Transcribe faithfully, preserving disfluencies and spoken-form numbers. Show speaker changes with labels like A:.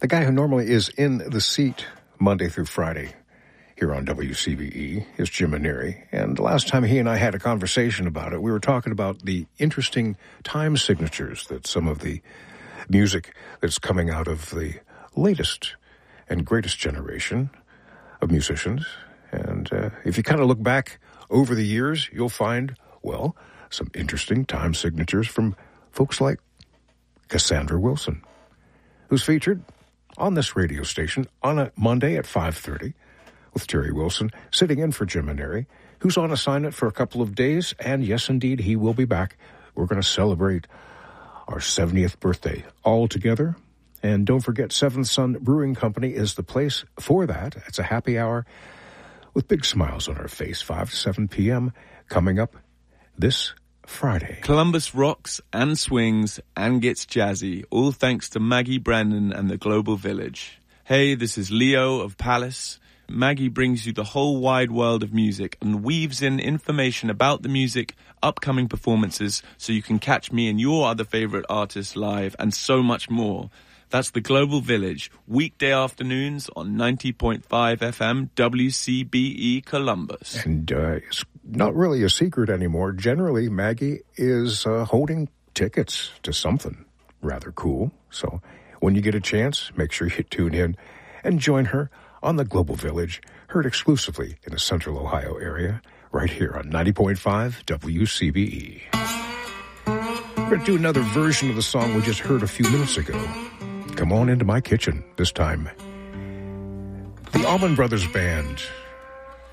A: The guy who normally is in the seat Monday through Friday here on W C B E is Jim Maneri. And the last time he and I had a conversation about it, we were talking about the interesting time signatures that some of the music that's coming out of the latest and greatest generation of musicians. And uh, if you kind of look back over the years, you'll find, well, some interesting time signatures from folks like Cassandra Wilson, who's featured on this radio station on a Monday at five thirty with Terry Wilson, sitting in for Jim Maneri, who's on assignment for a couple of days. And yes, indeed, he will be back. We're going to celebrate our seventieth birthday all together. And don't forget, Seventh Son Brewing Company is the place for that. It's a happy hour with big smiles on our face, five to seven p.m. coming up this Friday.
B: Columbus rocks and swings and gets jazzy, all thanks to Maggie Brandon and the Global Village. Hey, this is Leo of Palace. Maggie brings you the whole wide world of music and weaves in information about the music, upcoming performances, so you can catch me and your other favorite artists live, and so much more. That's the Global Village, weekday afternoons on ninety point five F M W C B E Columbus.
A: And uh, it's not really a secret anymore. Generally, Maggie is uh, holding tickets to something rather cool. So when you get a chance, make sure you tune in and join her on the Global Village, heard exclusively in the Central Ohio area, right here on ninety point five W C B E. We're going to do another version of the song we just heard a few minutes ago. Come on into my kitchen, this time. The Allman Brothers Band